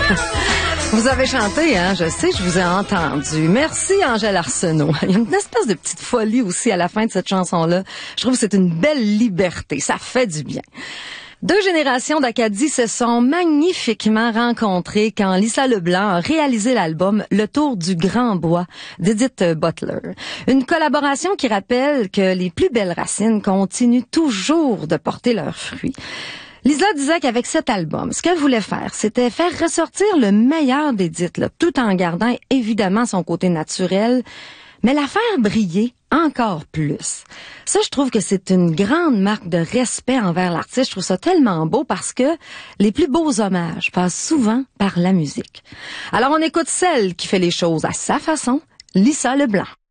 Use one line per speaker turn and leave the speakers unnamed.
Vous avez chanté, hein? Je sais, je vous ai entendu. Merci, Angèle Arsenault. Il y a une espèce de petite folie aussi à la fin de cette chanson-là. Je trouve que c'est une belle liberté. Ça fait du bien. Deux générations d'Acadie se sont magnifiquement rencontrées quand Lisa Leblanc a réalisé l'album Le Tour du Grand Bois d'Edith Butler. Une collaboration qui rappelle que les plus belles racines continuent toujours de porter leurs fruits. Lisa disait qu'avec cet album, ce qu'elle voulait faire, c'était faire ressortir le meilleur d'Edith, là, tout en gardant évidemment son côté naturel, mais la faire briller encore plus. Ça, je trouve que c'est une grande marque de respect envers l'artiste. Je trouve ça tellement beau parce que les plus beaux hommages passent souvent par la musique. Alors, on écoute celle qui fait les choses à sa façon, Lisa Leblanc.